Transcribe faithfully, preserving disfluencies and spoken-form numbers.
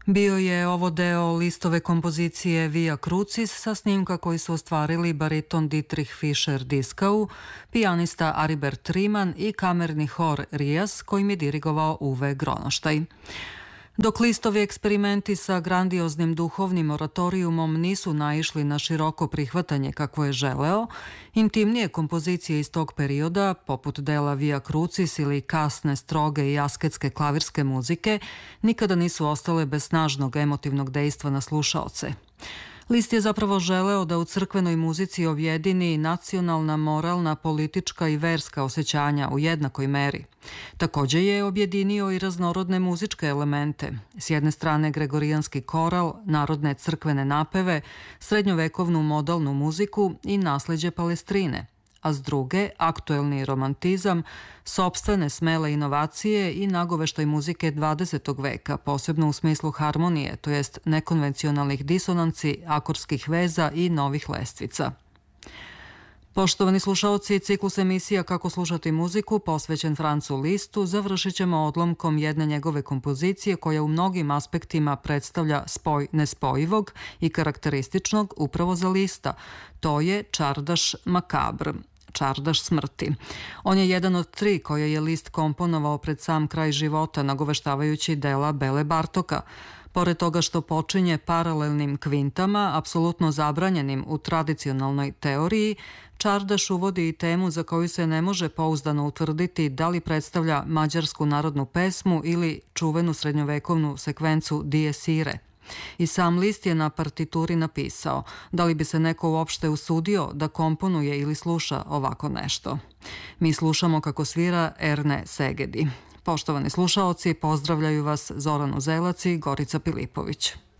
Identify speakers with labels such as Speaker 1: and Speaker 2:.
Speaker 1: Bio je ovo deo listove kompozicije Via Crucis sa snimka koji su ostvarili bariton Dietrich Fischer-Dieskau, pijanista Aribert Riemann i kamerni hor Rias kojim je dirigovao Uwe Gronoštaj. Dok listovi eksperimenti sa grandioznim duhovnim oratorijumom nisu naišli na široko prihvatanje kakvo je želeo, intimnije kompozicije iz tog perioda, poput dela Via Crucis ili kasne, stroge i asketske klavirske muzike, nikada nisu ostale bez snažnog emotivnog dejstva na slušaoce. Liszt je zapravo želeo da u crkvenoj muzici objedini nacionalna, moralna, politička i verska osjećanja u jednakoj meri. Takođe je objedinio i raznorodne muzičke elemente. S jedne strane gregorijanski koral, narodne crkvene napeve, srednjovekovnu modalnu muziku i nasleđe Palestrine, a s druge aktuelni romantizam, sopstvene smele inovacije i nagoveštaj muzike dvadesetog veka, posebno u smislu harmonije, to jest nekonvencionalnih disonanci, akorskih veza i novih lestvica. Poštovani slušaoci, ciklus emisija Kako slušati muziku, posvećen Francu Listu, završit ćemo odlomkom jedne njegove kompozicije koja u mnogim aspektima predstavlja spoj nespojivog i karakterističnog upravo za Lista. To je Čardaš makabr. Čardaš smrti. On je jedan od tri koje je Liszt komponovao pred sam kraj života, nagoveštavajući dela Bele Bartoka. Pored toga što počinje paralelnim kvintama, apsolutno zabranjenim u tradicionalnoj teoriji, Čardaš uvodi i temu za koju se ne može pouzdano utvrditi da li predstavlja mađarsku narodnu pesmu ili čuvenu srednjovekovnu sekvencu Dies irae. I sam Liszt je na partituri napisao da li bi se neko uopšte usudio da komponuje ili sluša ovako nešto. Mi slušamo kako svira Erne Segedi. Poštovani slušaoci, pozdravljaju vas Zoran Uzelac i Gorica Pilipović.